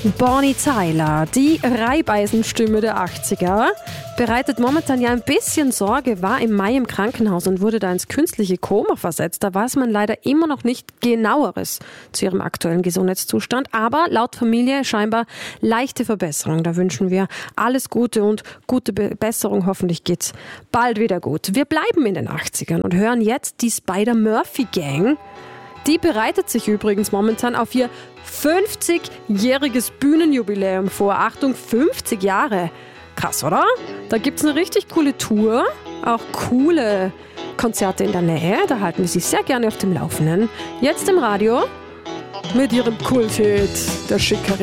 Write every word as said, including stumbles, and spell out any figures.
Bonnie Tyler, die Reibeisenstimme der achtziger, bereitet momentan ja ein bisschen Sorge, war im Mai im Krankenhaus und wurde da ins künstliche Koma versetzt. Da weiß man leider immer noch nicht Genaueres zu ihrem aktuellen Gesundheitszustand, aber laut Familie scheinbar leichte Verbesserung. Da wünschen wir alles Gute und gute Besserung. Hoffentlich geht's bald wieder gut. Wir bleiben in den achtzigern und hören jetzt die Spider-Murphy-Gang. Die bereitet sich übrigens momentan auf ihr fünfzigjähriges Bühnenjubiläum vor. Achtung, fünfzig Jahre. Krass, oder? Da gibt's eine richtig coole Tour, auch coole Konzerte in der Nähe. Da halten wir Sie sehr gerne auf dem Laufenden. Jetzt im Radio mit ihrem Kulthit, der Schickeria.